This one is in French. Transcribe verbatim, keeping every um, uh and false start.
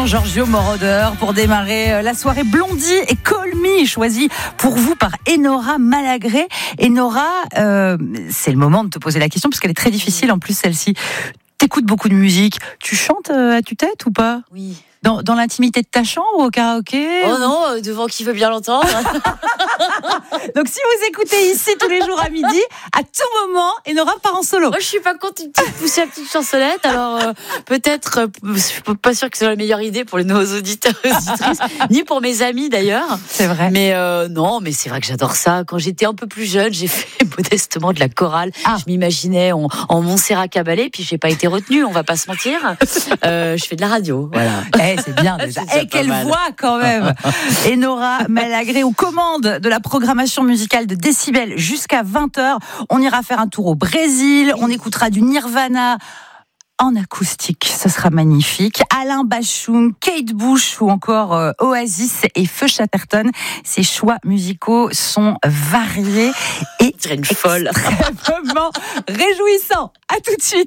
version Giorgio Moroder pour démarrer la soirée Blondie et Call Me, choisi pour vous par Enora Malagré. Enora, euh, c'est le moment de te poser la question parce qu'elle est très difficile en plus celle-ci. T'écoutes beaucoup de musique, tu chantes à tue-tête ou pas ? Oui. Dans, dans l'intimité de ta chambre ou au karaoké ? Oh non, devant qui veut bien l'entendre. Donc si vous écoutez ici tous les jours à midi, à tout moment, Enora part en solo. Moi, je suis pas contre une petite poussée à petite chansonnette. Alors euh, peut-être, euh, je suis pas sûre que c'est la meilleure idée pour les nouveaux auditeurs et auditrices, ni pour mes amis d'ailleurs. C'est vrai. Mais euh, non, mais c'est vrai que j'adore ça. Quand j'étais un peu plus jeune, j'ai fait modestement de la chorale. Ah. Je m'imaginais en, en Montserrat Caballé, puis j'ai pas été retenue. On va pas se mentir. Euh, je fais de la radio. Voilà. Eh, c'est bien déjà. Et quelle mal. voix quand même. Enora Malagré aux commandes de la programmation musicale de Décibel jusqu'à vingt heures. On ira faire un tour au Brésil. On écoutera du Nirvana en acoustique, ce sera magnifique. Alain Bachung, Kate Bush ou encore euh, Oasis et Feu Chatterton. Ces choix musicaux sont variés et une folle. extrêmement réjouissants. À tout de suite.